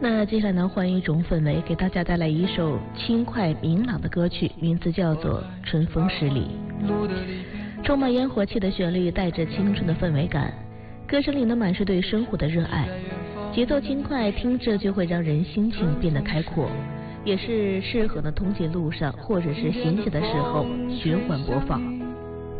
那接下来呢，换一种氛围，给大家带来一首轻快明朗的歌曲，名字叫做《春风十里》。充满烟火气的旋律带着青春的氛围感，歌声里呢满是对生活的热爱，节奏轻快，听着就会让人心情变得开阔，也是适合呢通勤路上或者是闲暇的时候循环播放。